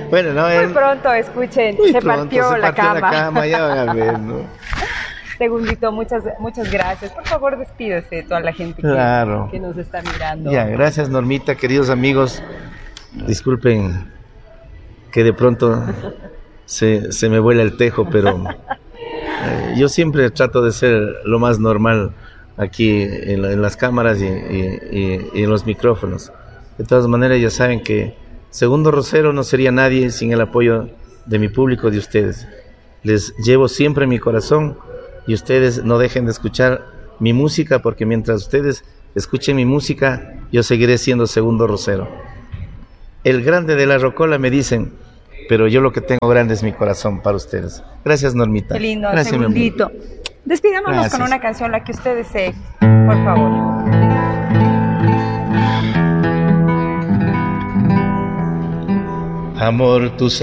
Bueno, no, muy pronto escuchen, se partió la cama. Ya van a ver, ¿no? Segundito, muchas gracias. Por favor, despídese de toda la gente que nos está mirando. Ya, gracias Normita, queridos amigos. Disculpen que de pronto se me vuela el tejo, pero yo siempre trato de ser lo más normal aquí en las cámaras y en los micrófonos. De todas maneras, ya saben que Segundo Rosero no sería nadie sin el apoyo de mi público, de ustedes. Les llevo siempre en mi corazón y ustedes no dejen de escuchar mi música, porque mientras ustedes escuchen mi música, yo seguiré siendo Segundo Rosero. El grande de la rocola me dicen, pero yo lo que tengo grande es mi corazón para ustedes. Gracias, Normita. Qué lindo, gracias, Segundito. Despidámonos con una canción, la que usted desee, por favor. Amor, tú sabes